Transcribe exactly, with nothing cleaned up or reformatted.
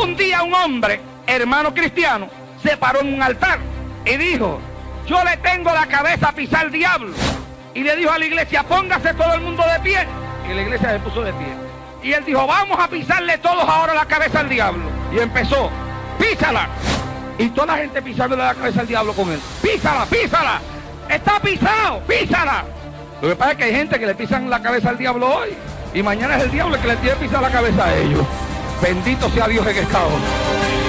Un día un hombre, hermano cristiano, se paró en un altar y dijo, yo le tengo la cabeza a pisar al diablo. Y le dijo a la iglesia, póngase todo el mundo de pie. Y la iglesia se puso de pie. Y él dijo, vamos a pisarle todos ahora la cabeza al diablo. Y empezó, písala. Y toda la gente pisándole la cabeza al diablo con él. Písala, písala. Está pisado, písala. Lo que pasa es que hay gente que le pisan la cabeza al diablo hoy. Y mañana es el diablo el que le tiene que pisar la cabeza a ellos. Bendito sea Dios en esta hora.